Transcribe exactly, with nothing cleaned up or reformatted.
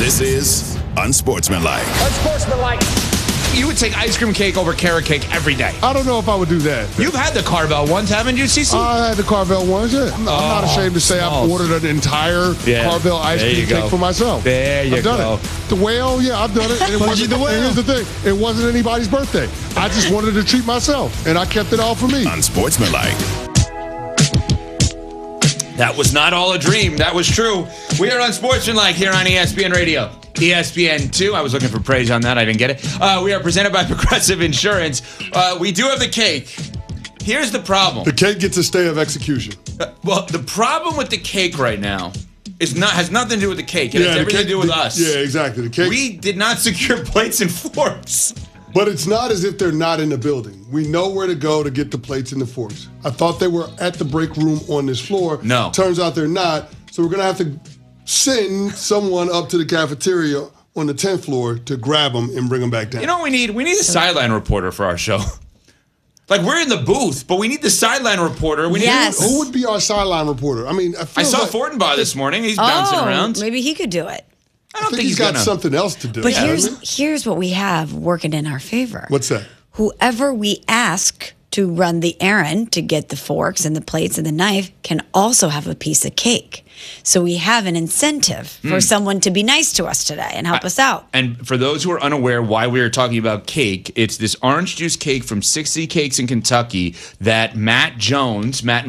This is Unsportsmanlike. Unsportsmanlike. You would take ice cream cake over carrot cake every day. I don't know if I would do that. You've had the Carvel once, haven't you, C C? I had the Carvel once, yeah. I'm, oh, I'm not ashamed to say I've ordered an entire yeah. Carvel ice there cream cake for myself. There you I've done go. It. The whale, yeah, I've done it. And, it wasn't, the and here's the thing, it wasn't anybody's birthday. I just wanted to treat myself, and I kept it all for me. Unsportsmanlike. That was not all a dream. That was true. We are Unsportsmanlike here on E S P N Radio. E S P N two. I was looking for praise on that. I didn't get it. Uh, we are presented by Progressive Insurance. Uh, we do have the cake. Here's the problem. The cake gets a stay of execution. Uh, well, the problem with the cake right now is not has nothing to do with the cake. It yeah, has everything cake, to do with the, us. Yeah, exactly. The cake. We did not secure plates and forks. But it's not as if they're not in the building. We know where to go to get the plates and the forks. I thought they were at the break room on this floor. No. Turns out they're not. So we're going to have to send someone up to the cafeteria on the tenth floor to grab them and bring them back down. You know what we need? We need a sideline reporter for our show. Like, we're in the booth, but we need the sideline reporter. We need Yes. Who would be our sideline reporter? I mean, I, I saw like, Fortenbaugh this morning. He's bouncing oh, around. Maybe he could do it. I don't I think, think he's he's got gonna. something else to do. But hasn't here's he? here's what we have working in our favor. What's that? Whoever we ask to run the errand to get the forks and the plates and the knife can also have a piece of cake. So we have an incentive for Mm. someone to be nice to us today and help I- us out. And for those who are unaware why we are talking about cake, it's this orange juice cake from sixty Cakes in Kentucky that Matt Jones, Matt